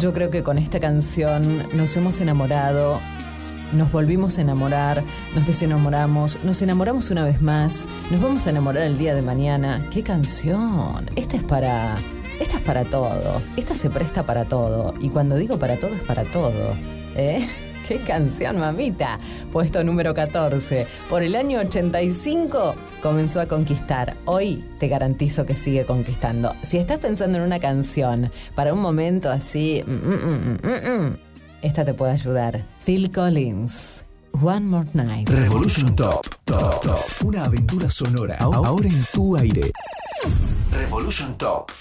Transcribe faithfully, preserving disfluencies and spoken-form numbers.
Yo creo que con esta canción nos hemos enamorado, nos volvimos a enamorar, nos desenamoramos, nos enamoramos una vez más, nos vamos a enamorar el día de mañana. ¡Qué canción! Esta es para... Esta es para todo. Esta se presta para todo. Y cuando digo para todo, es para todo. ¿Eh? ¡Qué canción, mamita! Puesto número catorce. Por el año ochenta y cinco comenzó a conquistar. Hoy te garantizo que sigue conquistando. Si estás pensando en una canción para un momento así, mm, mm, mm, mm, mm, esta te puede ayudar. Phil Collins, One More Night. Revolution Top, Top, Top. Una aventura sonora. Ahora en tu aire. Revolution Top.